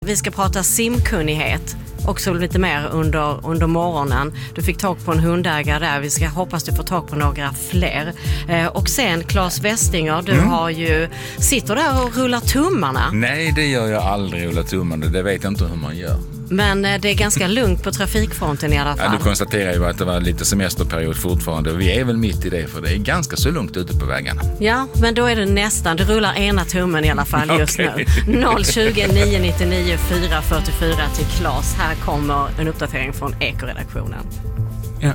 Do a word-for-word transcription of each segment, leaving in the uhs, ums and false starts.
Vi ska prata simkunnighet också lite mer under, under morgonen. Du fick tag på en hundägare där. Vi ska hoppas du får tag på några fler. Eh, och sen Claes Westinger, du mm. har ju sitter där och rullar tummarna. Nej, det gör jag aldrig, rullar tummarna. Det vet jag inte hur man gör. Men det är ganska lugnt på trafikfronten i alla fall. Ja, du konstaterar ju att det var lite semesterperiod fortfarande. Vi är väl mitt i det, för det är ganska så lugnt ute på vägarna. Ja, men då är det nästan. Du rullar ena tummen i alla fall just okay. nu. noll tjugo, nio nittionio, fyra fyrtiofyra till Claes. Här kommer en uppdatering från Eko-redaktionen. Ja.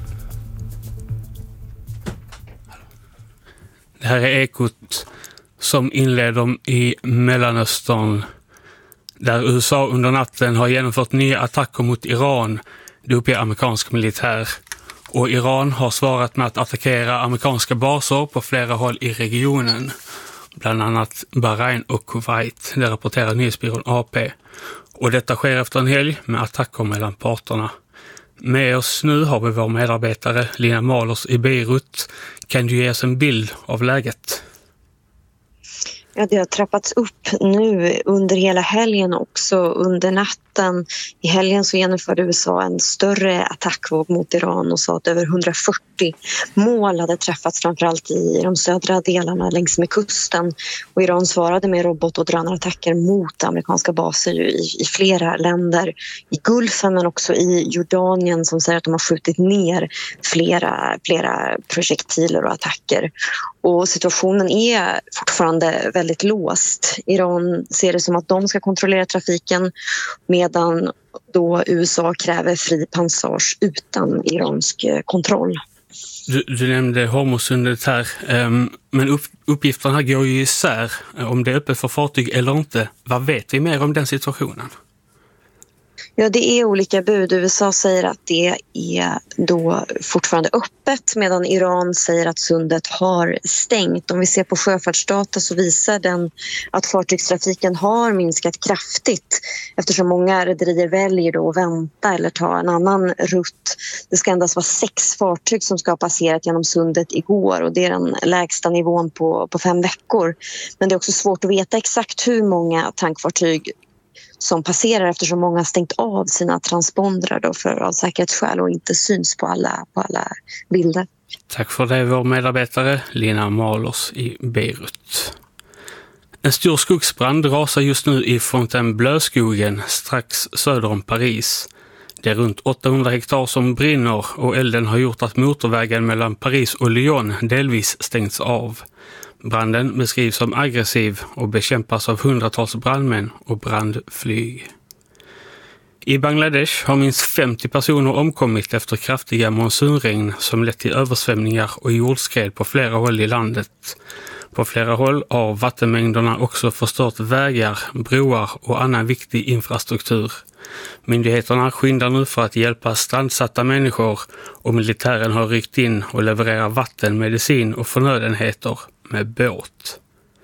Det här är Ekot som inleder i Mellanöstern, där U S A under natten har genomfört nya attacker mot Iran, det uppger amerikansk militär. Och Iran har svarat med att attackera amerikanska baser på flera håll i regionen, bland annat Bahrain och Kuwait, det rapporterar nyhetsbyrån A P. Och detta sker efter en helg med attacker mellan parterna. Med oss nu har vi vår medarbetare Lina Malers i Beirut. Kan du ge oss en bild av läget? Ja, det har trappats upp nu under hela helgen också under natten. I helgen så genomförde U S A en större attackvåg mot Iran och sa att över hundrafyrtio mål hade träffats, framförallt i de södra delarna längs med kusten. Och Iran svarade med robot- och drönarattacker mot amerikanska baser i, i flera länder. I Gulfen men också i Jordanien, som säger att de har skjutit ner flera, flera projektiler och attacker. Och situationen är fortfarande väldigt låst. Iran ser det som att de ska kontrollera trafiken, medan då U S A kräver fri passage utan iransk kontroll. Du, du nämnde Hormuzsundet här, um, men upp, uppgifterna går ju isär om det är öppet för fartyg eller inte. Vad vet vi mer om den situationen? Ja, det är olika bud. U S A säger att det är då fortfarande öppet, medan Iran säger att sundet har stängt. Om vi ser på sjöfartsdata så visar den att fartygstrafiken har minskat kraftigt, eftersom många rederier väljer då att vänta eller ta en annan rutt. Det ska endast vara sex fartyg som ska ha passerat genom sundet igår, och det är den lägsta nivån på, på fem veckor. Men det är också svårt att veta exakt hur många tankfartyg som passerar, eftersom många har stängt av sina transpondrar då för av säkerhetsskäl och inte syns på alla, på alla bilder. Tack för det, vår medarbetare Lina Malers i Beirut. En stor skogsbrand rasar just nu i Fontainebleau-skogen strax söder om Paris. Det är runt åttahundra hektar som brinner, och elden har gjort att motorvägen mellan Paris och Lyon delvis stängts av. Branden beskrivs som aggressiv och bekämpas av hundratals brandmän och brandflyg. I Bangladesh har minst femtio personer omkommit efter kraftiga monsunregn som lett till översvämningar och jordskred på flera håll i landet. På flera håll har vattenmängderna också förstört vägar, broar och annan viktig infrastruktur. Myndigheterna skyndar nu för att hjälpa strandsatta människor, och militären har ryckt in och levererar vatten, medicin och förnödenheter med båt.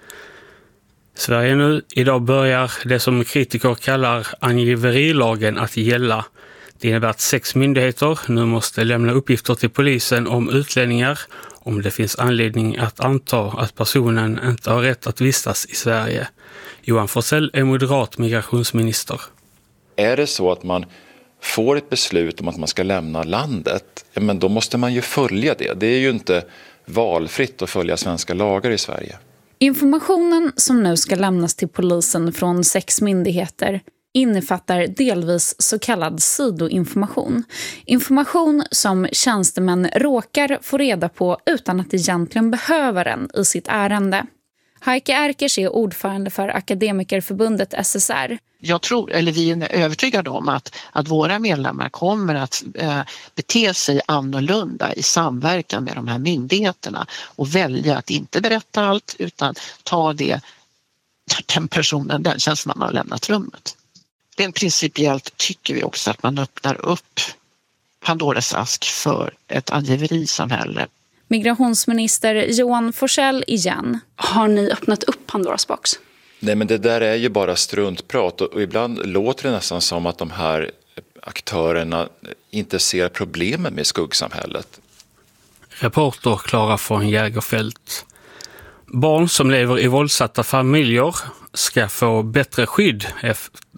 Sverige nu. Idag börjar det som kritiker kallar angiverilagen att gälla. Det innebär att sex myndigheter nu måste lämna uppgifter till polisen om utlänningar om det finns anledning att anta att personen inte har rätt att vistas i Sverige. Johan Forssell är moderat migrationsminister. Är det så att man får ett beslut om att man ska lämna landet, men då måste man ju följa det. Det är ju inte valfritt att följa svenska lagar i Sverige. Informationen som nu ska lämnas till polisen från sex myndigheter innefattar delvis så kallad sidoinformation. Information som tjänstemän råkar få reda på utan att egentligen behöver den i sitt ärende. Heike Erkers är ordförande för Akademikerförbundet S S R. Jag tror, eller vi är övertygade om att, att våra medlemmar kommer att eh, bete sig annorlunda i samverkan med de här myndigheterna och välja att inte berätta allt utan ta det, den personen, den tjänstemannen har lämnat rummet. Rent principiellt tycker vi också att man öppnar upp Pandoras ask för ett angiverisamhälle. Migrationsminister Johan Forssell igen. Har ni öppnat upp Pandoras box? Nej, men det där är ju bara struntprat, och ibland låter det nästan som att de här aktörerna inte ser problemen med skuggsamhället. Reporter Klara från Jägerfält. Barn som lever i våldsatta familjer ska få bättre skydd